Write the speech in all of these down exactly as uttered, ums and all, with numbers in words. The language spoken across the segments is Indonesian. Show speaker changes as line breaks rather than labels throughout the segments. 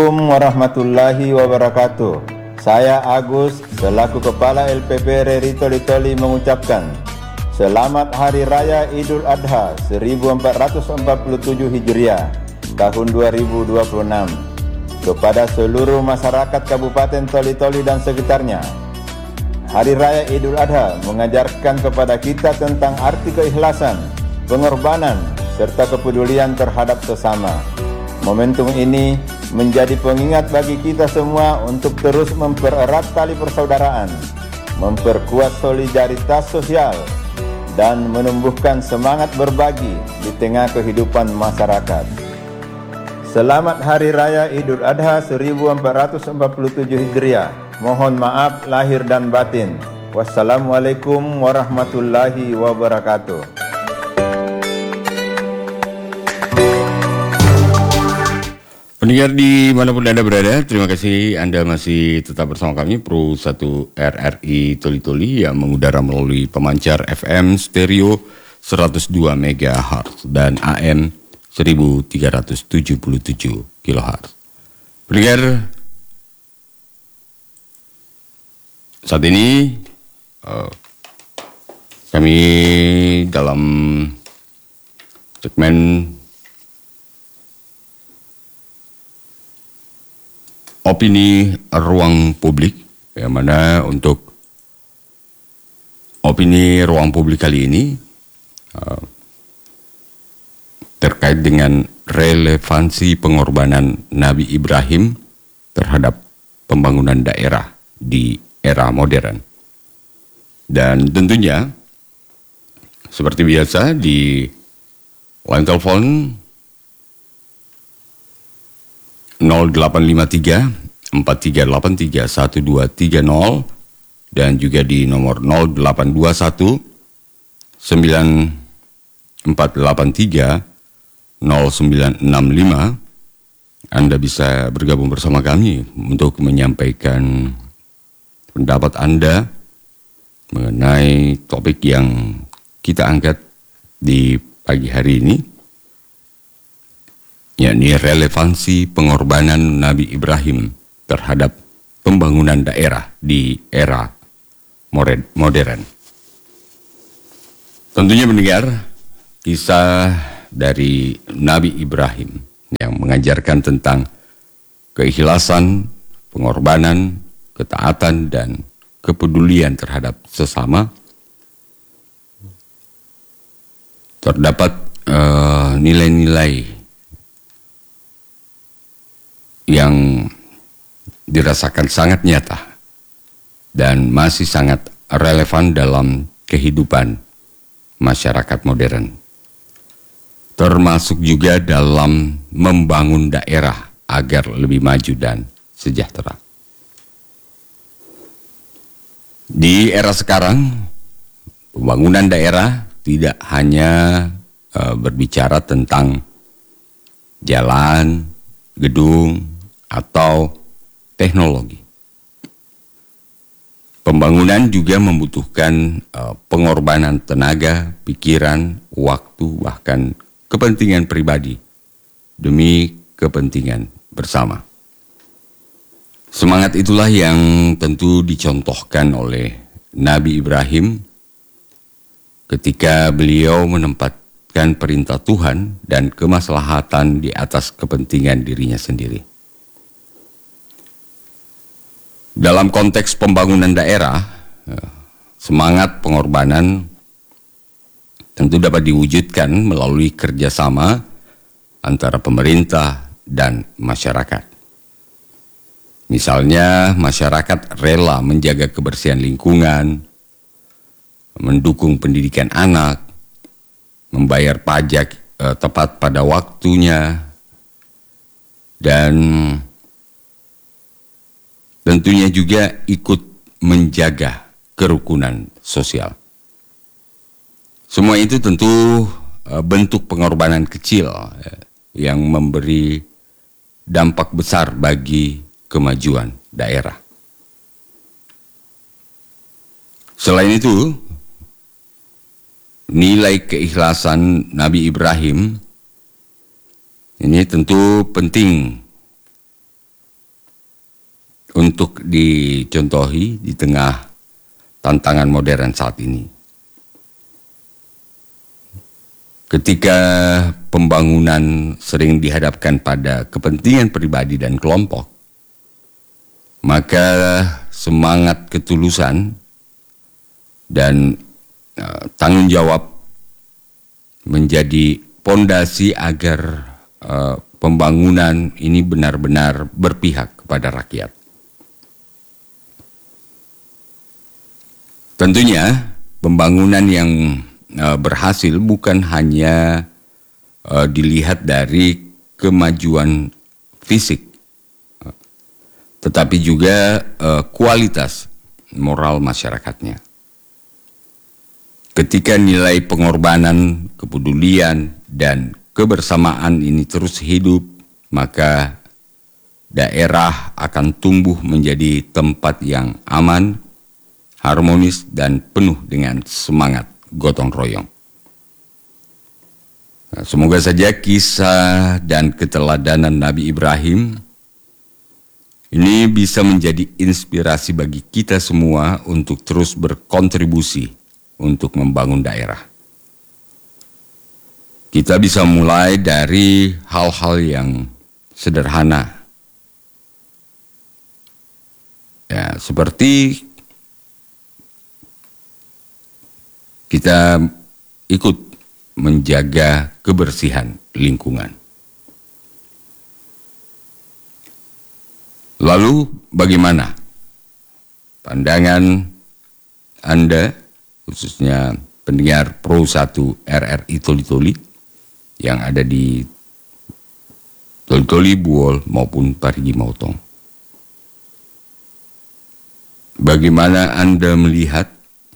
Assalamualaikum warahmatullahi wabarakatuh. Saya Agus selaku Kepala L P P R R I Toli-Toli mengucapkan Selamat Hari Raya Idul Adha seribu empat ratus empat puluh tujuh Hijriah tahun dua ribu dua puluh enam kepada seluruh masyarakat Kabupaten Toli-Toli dan sekitarnya. Hari Raya Idul Adha mengajarkan kepada kita tentang arti keikhlasan, pengorbanan, serta kepedulian terhadap sesama. Momentum ini menjadi pengingat bagi kita semua untuk terus mempererat tali persaudaraan, memperkuat solidaritas sosial, dan menumbuhkan semangat berbagi di tengah kehidupan masyarakat. Selamat Hari Raya Idul Adha seribu empat ratus empat puluh tujuh Hijriah. Mohon maaf lahir dan batin. Wassalamualaikum warahmatullahi wabarakatuh.
Pendengar di manapun Anda berada, terima kasih Anda masih tetap bersama kami Pro satu R R I Toli-Toli yang mengudara melalui pemancar F M stereo seratus dua megahertz dan A M seribu tiga ratus tujuh puluh tujuh kilohertz. Pendengar, saat ini uh, kami dalam segmen opini ruang publik, yang mana untuk opini ruang publik kali ini uh, terkait dengan relevansi pengorbanan Nabi Ibrahim terhadap pembangunan daerah di era modern. Dan tentunya seperti biasa di line telepon nol delapan lima tiga empat tiga delapan tiga satu dua tiga nol dan juga di nomor nol delapan dua satu sembilan empat delapan tiga nol sembilan enam lima. Anda bisa bergabung bersama kami untuk menyampaikan pendapat Anda mengenai topik yang kita angkat di pagi hari ini, yakni relevansi pengorbanan Nabi Ibrahim terhadap pembangunan daerah di era modern. Tentunya mendengar kisah dari Nabi Ibrahim yang mengajarkan tentang keikhlasan, pengorbanan, ketaatan, dan kepedulian terhadap sesama. Terdapat uh, nilai-nilai yang dirasakan sangat nyata dan masih sangat relevan dalam kehidupan masyarakat modern, termasuk juga dalam membangun daerah agar lebih maju dan sejahtera. Di era sekarang, pembangunan daerah tidak hanya uh, berbicara tentang jalan, gedung, atau teknologi. Pembangunan juga membutuhkan uh, pengorbanan tenaga, pikiran, waktu, bahkan kepentingan pribadi demi kepentingan bersama. Semangat itulah yang tentu dicontohkan oleh Nabi Ibrahim ketika beliau menempatkan perintah Tuhan dan kemaslahatan di atas kepentingan dirinya sendiri. Dalam konteks pembangunan daerah, semangat pengorbanan tentu dapat diwujudkan melalui kerjasama antara pemerintah dan masyarakat. Misalnya, masyarakat rela menjaga kebersihan lingkungan, mendukung pendidikan anak, membayar pajak eh, tepat pada waktunya, dan tentunya juga ikut menjaga kerukunan sosial. Semua itu tentu eh, bentuk pengorbanan kecil eh, yang memberi dampak besar bagi kemajuan daerah. Selain itu, nilai keikhlasan Nabi Ibrahim ini tentu penting untuk dicontohi di tengah tantangan modern saat ini. Ketika pembangunan sering dihadapkan pada kepentingan pribadi dan kelompok, maka semangat ketulusan dan uh, tanggung jawab menjadi pondasi agar uh, pembangunan ini benar-benar berpihak kepada rakyat. Tentunya pembangunan yang uh, berhasil bukan hanya uh, dilihat dari kemajuan fisik, uh, tetapi juga uh, kualitas moral masyarakatnya. Ketika nilai pengorbanan, kepedulian, dan kebersamaan ini terus hidup, maka daerah akan tumbuh menjadi tempat yang aman, harmonis, dan penuh dengan semangat gotong royong. Nah, semoga saja kisah dan keteladanan Nabi Ibrahim ini bisa menjadi inspirasi bagi kita semua untuk terus berkontribusi untuk membangun daerah. Kita bisa mulai dari hal-hal yang sederhana, ya, seperti kita ikut menjaga kebersihan lingkungan. Lalu bagaimana pandangan Anda, khususnya pendengar Pro satu R R I Toli-Toli yang ada di Toli-Toli, Buol maupun Parigi Motong? Bagaimana Anda melihat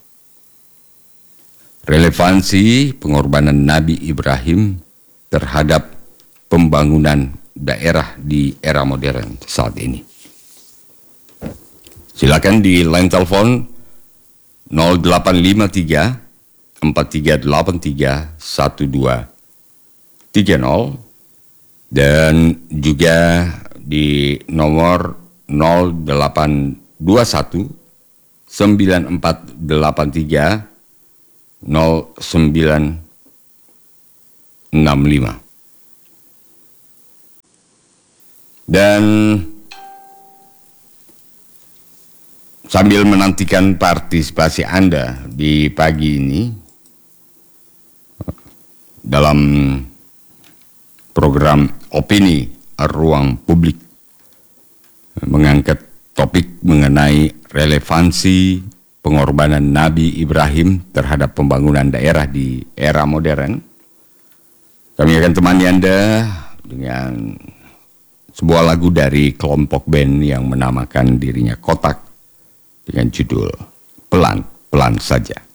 relevansi pengorbanan Nabi Ibrahim terhadap pembangunan daerah di era modern saat ini? Silakan di line telepon nol delapan lima tiga empat tiga delapan tiga satu dua tiga nol dan juga di nomor nol delapan dua satu sembilan empat delapan tiga nol sembilan enam lima. Dan sambil menantikan partisipasi Anda di pagi ini dalam program Opini Ruang Publik mengangkat topik mengenai relevansi pengorbanan Nabi Ibrahim terhadap pembangunan daerah di era modern, kami akan temani Anda dengan sebuah lagu dari kelompok band yang menamakan dirinya Kotak dengan judul Pelan-Pelan Saja.